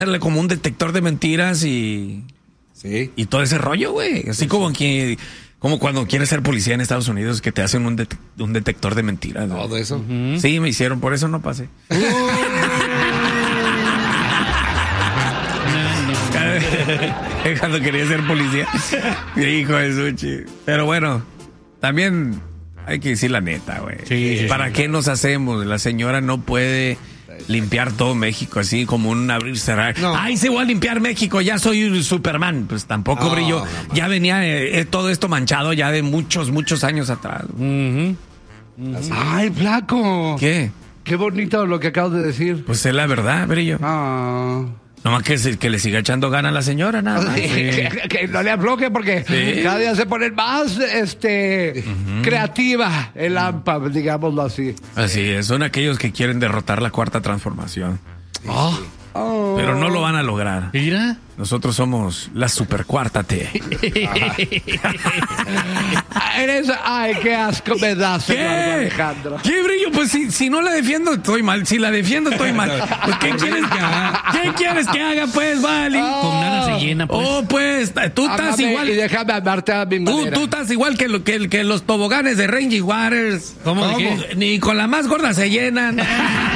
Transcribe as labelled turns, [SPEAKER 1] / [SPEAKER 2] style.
[SPEAKER 1] como un detector de mentiras y todo ese rollo, güey. Así como cuando quieres ser policía en Estados Unidos, que te hacen un detector de mentiras.
[SPEAKER 2] Todo eso.
[SPEAKER 1] Sí, me hicieron, por eso no pasé. Cuando quería ser policía. Hijo de Suchi. Pero bueno, también hay que decir la neta, güey.
[SPEAKER 3] Sí,
[SPEAKER 1] ¿Para qué nos hacemos? La señora no puede limpiar todo México así como un abrir y cerrar.
[SPEAKER 2] No.
[SPEAKER 1] Ay, se voy a limpiar México, ya soy un Superman. Pues tampoco, brillo.
[SPEAKER 2] No.
[SPEAKER 1] Ya venía todo esto manchado ya de muchos años atrás.
[SPEAKER 4] Ay, flaco.
[SPEAKER 1] ¿Qué?
[SPEAKER 4] Qué bonito lo que acabas de decir.
[SPEAKER 1] Pues es la verdad, brillo. Nomás que le siga echando ganas a la señora, nada más.
[SPEAKER 4] Que no le afloje porque cada día se pone más creativa el AMPA, digámoslo así.
[SPEAKER 1] Así es, son aquellos que quieren derrotar la cuarta transformación. Pero no lo van a lograr.
[SPEAKER 3] Mira.
[SPEAKER 1] Nosotros somos la super cuarta T.
[SPEAKER 4] Ay, qué asco me das,
[SPEAKER 1] ¿Qué?
[SPEAKER 4] Alejandro.
[SPEAKER 1] ¿Qué, brillo? Pues si no la defiendo, estoy mal. Si la defiendo, estoy mal. Pues, ¿qué quieres que haga? ¿Qué quieres que haga, pues, vale?
[SPEAKER 3] Con nada se llena, pues.
[SPEAKER 1] Oh, pues, tú estás
[SPEAKER 4] Ámame
[SPEAKER 1] igual.
[SPEAKER 4] y déjame amarte a mi manera.
[SPEAKER 1] Tú estás igual que los toboganes de Rangy Waters.
[SPEAKER 3] ¿Cómo? ¿De qué?
[SPEAKER 1] Ni con la más gorda se llenan.